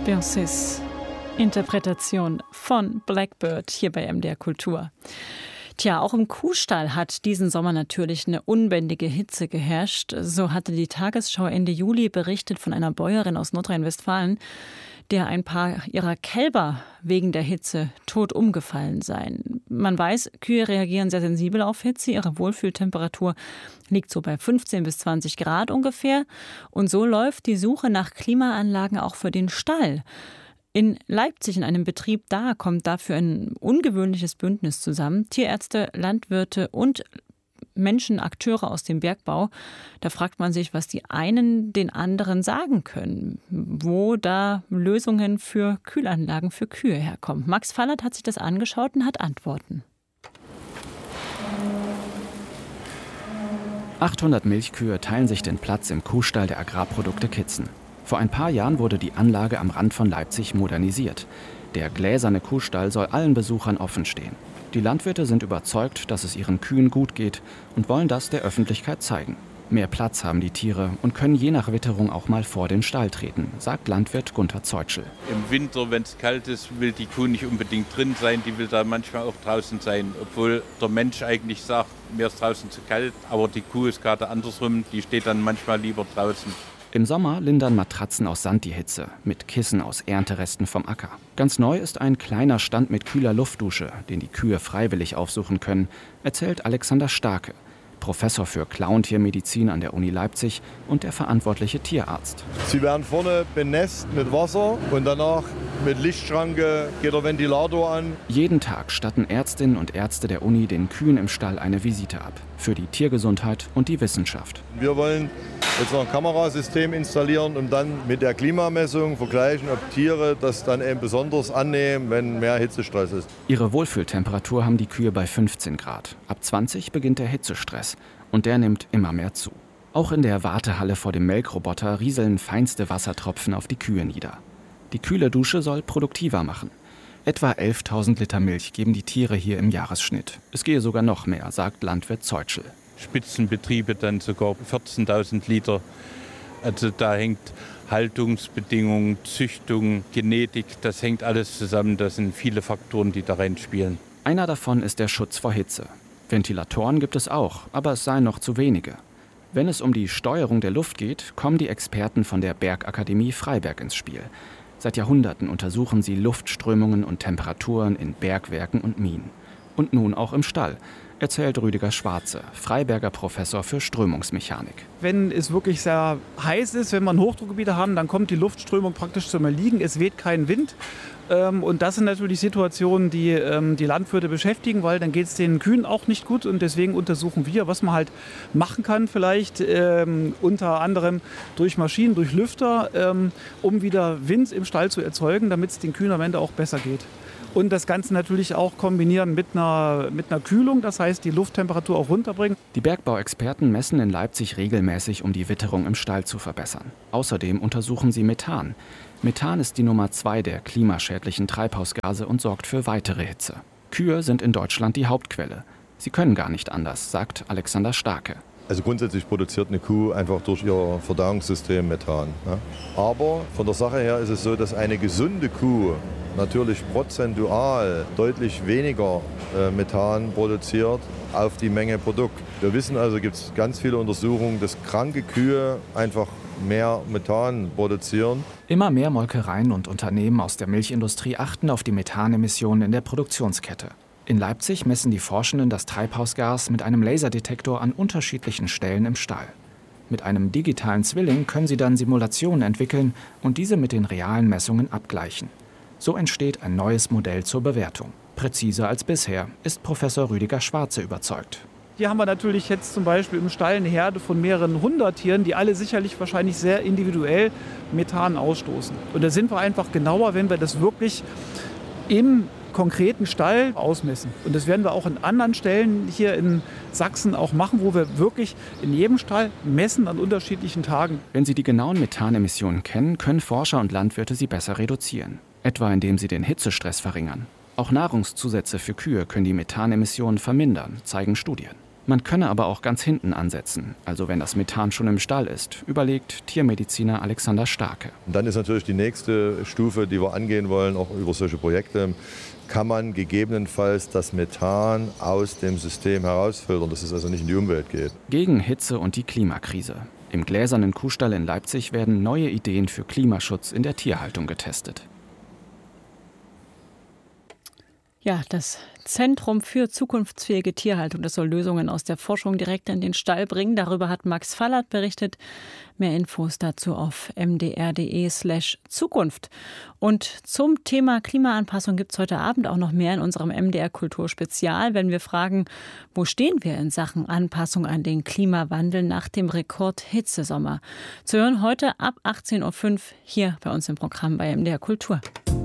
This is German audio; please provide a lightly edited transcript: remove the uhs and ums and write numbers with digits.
Beyoncés Interpretation von Blackbird hier bei MDR Kultur. Tja, auch im Kuhstall hat diesen Sommer natürlich eine unbändige Hitze geherrscht. So hatte die Tagesschau Ende Juli berichtet von einer Bäuerin aus Nordrhein-Westfalen, der ein paar ihrer Kälber wegen der Hitze tot umgefallen seien. Man weiß, Kühe reagieren sehr sensibel auf Hitze. Ihre Wohlfühltemperatur liegt so bei 15 bis 20 Grad ungefähr. Und so läuft die Suche nach Klimaanlagen auch für den Stall. In Leipzig, in einem Betrieb da, kommt dafür ein ungewöhnliches Bündnis zusammen. Tierärzte, Landwirte und Menschen, Akteure aus dem Bergbau. Da fragt man sich, was die einen den anderen sagen können, wo da Lösungen für Kühlanlagen für Kühe herkommen. Max Fallert hat sich das angeschaut und hat Antworten. 800 Milchkühe teilen sich den Platz im Kuhstall der Agrarprodukte Kitzen. Vor ein paar Jahren wurde die Anlage am Rand von Leipzig modernisiert. Der gläserne Kuhstall soll allen Besuchern offen stehen. Die Landwirte sind überzeugt, dass es ihren Kühen gut geht und wollen das der Öffentlichkeit zeigen. Mehr Platz haben die Tiere und können je nach Witterung auch mal vor den Stall treten, sagt Landwirt Gunther Zeutschel. Im Winter, wenn es kalt ist, will die Kuh nicht unbedingt drin sein, die will da manchmal auch draußen sein. Obwohl der Mensch eigentlich sagt, mir ist draußen zu kalt, aber die Kuh ist gerade andersrum, die steht dann manchmal lieber draußen. Im Sommer lindern Matratzen aus Sand die Hitze, mit Kissen aus Ernteresten vom Acker. Ganz neu ist ein kleiner Stand mit kühler Luftdusche, den die Kühe freiwillig aufsuchen können, erzählt Alexander Starke, Professor für Klauentiermedizin an der Uni Leipzig und der verantwortliche Tierarzt. Sie werden vorne benässt mit Wasser und danach mit Lichtschranke geht der Ventilator an. Jeden Tag statten Ärztinnen und Ärzte der Uni den Kühen im Stall eine Visite ab. Für die Tiergesundheit und die Wissenschaft. Wir wollen jetzt noch ein Kamerasystem installieren und dann mit der Klimamessung vergleichen, ob Tiere das dann eben besonders annehmen, wenn mehr Hitzestress ist. Ihre Wohlfühltemperatur haben die Kühe bei 15 Grad. Ab 20 beginnt der Hitzestress und der nimmt immer mehr zu. Auch in der Wartehalle vor dem Melkroboter rieseln feinste Wassertropfen auf die Kühe nieder. Die kühle Dusche soll produktiver machen. Etwa 11.000 Liter Milch geben die Tiere hier im Jahresschnitt. Es gehe sogar noch mehr, sagt Landwirt Zeutschel. Spitzenbetriebe dann sogar 14.000 Liter. Also da hängt Haltungsbedingungen, Züchtung, Genetik, das hängt alles zusammen. Das sind viele Faktoren, die da reinspielen. Einer davon ist der Schutz vor Hitze. Ventilatoren gibt es auch, aber es seien noch zu wenige. Wenn es um die Steuerung der Luft geht, kommen die Experten von der Bergakademie Freiberg ins Spiel. Seit Jahrhunderten untersuchen sie Luftströmungen und Temperaturen in Bergwerken und Minen. Und nun auch im Stall, erzählt Rüdiger Schwarze, Freiberger Professor für Strömungsmechanik. Wenn es wirklich sehr heiß ist, wenn wir Hochdruckgebiete haben, dann kommt die Luftströmung praktisch zum Erliegen. Es weht kein Wind. Und das sind natürlich Situationen, die die Landwirte beschäftigen, weil dann geht es den Kühen auch nicht gut. Und deswegen untersuchen wir, was man halt machen kann, vielleicht unter anderem durch Maschinen, durch Lüfter, um wieder Wind im Stall zu erzeugen, damit es den Kühen am Ende auch besser geht. Und das Ganze natürlich auch kombinieren mit einer Kühlung, das heißt die Lufttemperatur auch runterbringen. Die Bergbauexperten messen in Leipzig regelmäßig, um die Witterung im Stall zu verbessern. Außerdem untersuchen sie Methan. Methan ist die Nummer 2 der klimaschädlichen Treibhausgase und sorgt für weitere Hitze. Kühe sind in Deutschland die Hauptquelle. Sie können gar nicht anders, sagt Alexander Starke. Also grundsätzlich produziert eine Kuh einfach durch ihr Verdauungssystem Methan. Ne? Aber von der Sache her ist es so, dass eine gesunde Kuh natürlich prozentual deutlich weniger Methan produziert auf die Menge Produkt. Wir wissen also, gibt es ganz viele Untersuchungen, dass kranke Kühe einfach mehr Methan produzieren. Immer mehr Molkereien und Unternehmen aus der Milchindustrie achten auf die Methanemissionen in der Produktionskette. In Leipzig messen die Forschenden das Treibhausgas mit einem Laserdetektor an unterschiedlichen Stellen im Stall. Mit einem digitalen Zwilling können sie dann Simulationen entwickeln und diese mit den realen Messungen abgleichen. So entsteht ein neues Modell zur Bewertung. Präziser als bisher, ist Professor Rüdiger Schwarze überzeugt. Hier haben wir natürlich jetzt zum Beispiel im Stall eine Herde von mehreren hundert Tieren, die alle sicherlich wahrscheinlich sehr individuell Methan ausstoßen. Und da sind wir einfach genauer, wenn wir das wirklich im konkreten Stall ausmessen. Und das werden wir auch in anderen Stellen hier in Sachsen auch machen, wo wir wirklich in jedem Stall messen an unterschiedlichen Tagen. Wenn Sie die genauen Methanemissionen kennen, können Forscher und Landwirte sie besser reduzieren. Etwa indem sie den Hitzestress verringern. Auch Nahrungszusätze für Kühe können die Methanemissionen vermindern, zeigen Studien. Man könne aber auch ganz hinten ansetzen, also wenn das Methan schon im Stall ist, überlegt Tiermediziner Alexander Starke. Und dann ist natürlich die nächste Stufe, die wir angehen wollen, auch über solche Projekte, kann man gegebenenfalls das Methan aus dem System herausfiltern, dass es also nicht in die Umwelt geht. Gegen Hitze und die Klimakrise. Im gläsernen Kuhstall in Leipzig werden neue Ideen für Klimaschutz in der Tierhaltung getestet. Ja, das Zentrum für zukunftsfähige Tierhaltung, das soll Lösungen aus der Forschung direkt in den Stall bringen. Darüber hat Max Fallert berichtet. Mehr Infos dazu auf mdr.de/Zukunft. Und zum Thema Klimaanpassung gibt es heute Abend auch noch mehr in unserem MDR Kulturspezial, wenn wir fragen, wo stehen wir in Sachen Anpassung an den Klimawandel nach dem Rekord-Hitzesommer? Zu hören heute ab 18:05 Uhr hier bei uns im Programm bei MDR Kultur.